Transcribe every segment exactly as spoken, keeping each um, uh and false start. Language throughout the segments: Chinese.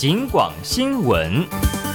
警广新闻。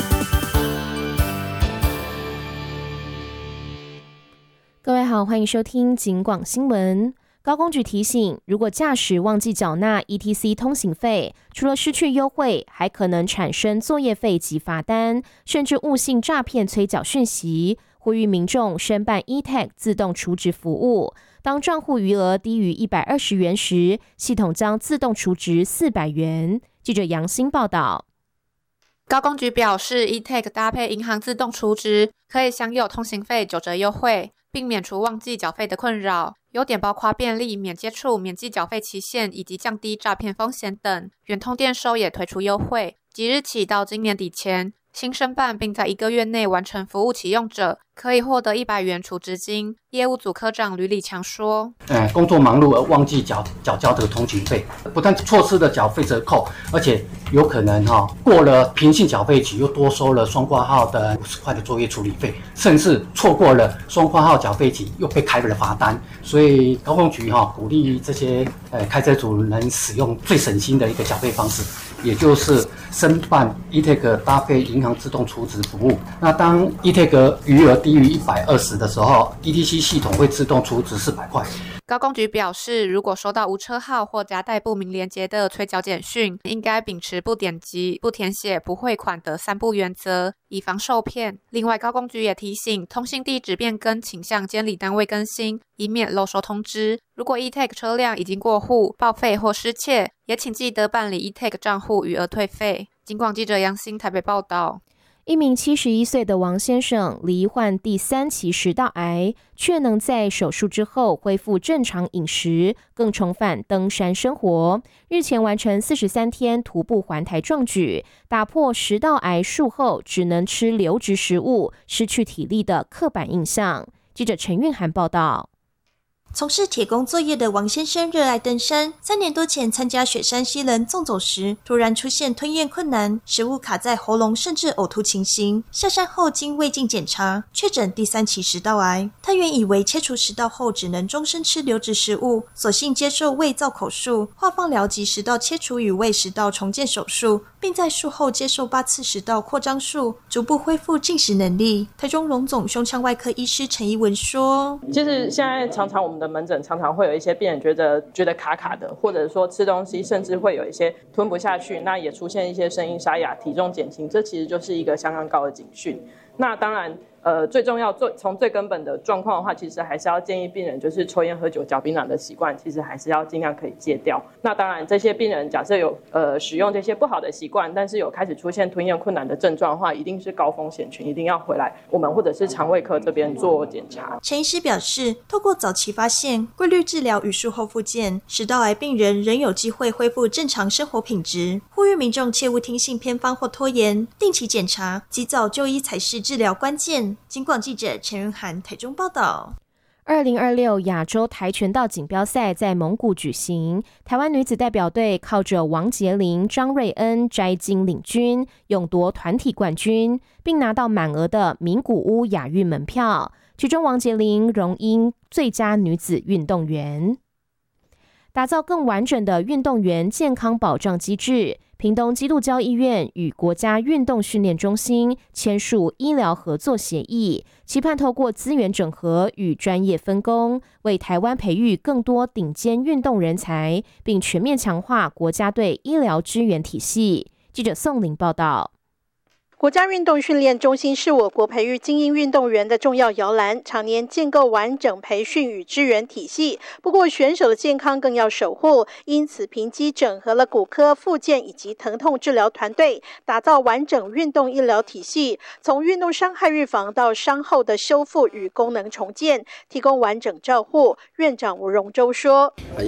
各位好，欢迎收听警广新闻。高公局提醒，如果驾驶忘记缴纳 E T C 通行费，除了失去优惠，还可能产生作业费及罚单，甚至误信诈骗催缴讯息。呼吁民众申办 E T A G 自动储值服务，当账户余额低于一百二十元时，系统将自动储值四百元。记者杨欣报道。 高公局表示 ，E T A G 搭配银行自动储值，可以享有通行费九折优惠，并免除忘记缴费的困扰。优点包括便利、免接触、免记缴费期限以及降低诈骗风险等。远通电收也推出优惠，即日起到今年底前，新申办并在一个月内完成服务启用者，可以获得一百元储值金。业务组科长吕礼强说：“ 呃，工作忙碌而忘记缴缴交的通勤费，不但错失了缴费折扣，而且有可能哈、哦、过了平信缴费期又多收了双挂号的五十块的作业处理费，甚至错过了双挂号缴费期又被开了罚单。所以高公局哈、哦、鼓励这些呃开车主能使用最省心的一个缴费方式，也就是申办 E T A G 搭配银行自动储值服务。那当 E T A G 余额低于一百二十的时候 ，E T C 系统会自动储值四百块。 高公局表示，如果收到无车号或夹带不明连结的催缴简讯，应该秉持不点击、不填写、不汇款的三不原则，以防受骗。另外，高公局也提醒，通信地址变更请向监理单位更新，以免漏收通知。如果 E T A G 车辆已经过户、报废或失窃，也请记得办理 E T A G 账户余额退费。警广记者杨欣台北报道。 一名七十一岁的王先生罹患第三期食道癌，却能在手术之后恢复正常饮食，更重返登山生活。日前完成四十三天徒步环台壮举，打破食道癌术后只能吃流质食物、失去体力的刻板印象。记者陈韵涵报道。 从事铁工作业的王先生热爱登山，三年多前参加雪山西人纵走时，突然出现吞咽困难，食物卡在喉咙甚至呕吐情形。下山后经胃镜检查，确诊第三期食道癌。他原以为切除食道后只能终身吃流质食物，索性接受胃造口术、化放疗及食道切除与胃食道重建手术，并在术后接受八次食道扩张术，逐步恢复进食能力。台中荣总胸腔外科医师陈怡文说：“ 其实现在常常我们的门诊常常会有一些病人觉得觉得卡卡的，或者说吃东西甚至会有一些吞不下去，那也出现一些声音沙哑、体重减轻，这其实就是一个相当高的警讯。那当然。”呃，最重要，最从最根本的状况的话，其实还是要建议病人，就是抽烟、喝酒、嚼槟榔的习惯，其实还是要尽量可以戒掉。那当然，这些病人假设有呃使用这些不好的习惯，但是有开始出现吞咽困难的症状的话，一定是高风险群，一定要回来我们或者是肠胃科这边做检查。 陈医师表示，透过早期发现、规律治疗与术后复健，食道癌病人仍有机会恢复正常生活品质。呼吁民众切勿听信偏方或拖延，定期检查，及早就医才是治疗关键。警广记者陈云涵台中报道。 二零二六亚洲跆拳道锦标赛在蒙古举行，台湾女子代表队靠着王洁玲、张瑞恩摘金领军，勇夺团体冠军，并拿到满额的名古屋亚运门票。其中王洁玲荣膺最佳女子运动员。打造更完整的运动员健康保障机制，屏东基督教医院与国家运动训练中心签署医疗合作协议，期盼透过资源整合与专业分工，为台湾培育更多顶尖运动人才，并全面强化国家队医疗支援体系。记者宋玲报道。 国家运动训练中心是我国培育精英运动员的重要摇篮，常年建构完整培训与支援体系。不过选手的健康更要守护，因此评基整合了骨科、复健以及疼痛治疗团队，打造完整运动医疗体系，从运动伤害预防到伤后的修复与功能重建，提供完整照护。院长吴荣洲说：